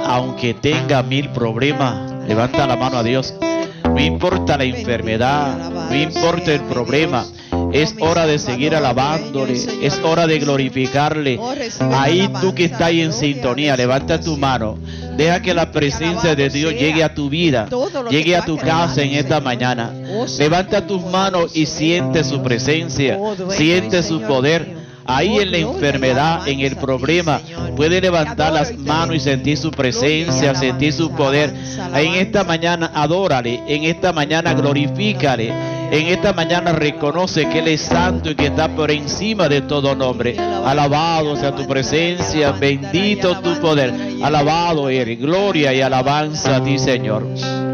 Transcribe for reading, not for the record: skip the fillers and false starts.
aunque tenga 1000 problemas, levanta la mano a Dios. No importa la enfermedad, no importa el problema. Es hora de seguir alabándole, es hora de glorificarle. Ahí tú que estás ahí en sintonía, levanta tu mano. Deja que la presencia de Dios llegue a tu vida, llegue a tu casa en esta mañana. Levanta tus manos y siente su presencia, siente su poder. Ahí en la enfermedad, en el problema, puede levantar las manos y sentir su presencia, sentir su poder. En esta mañana adórale, en esta mañana glorifícale, en esta mañana reconoce que Él es santo y que está por encima de todo nombre. Alabado sea tu presencia, bendito tu poder. Alabado eres, gloria y alabanza a ti, Señor.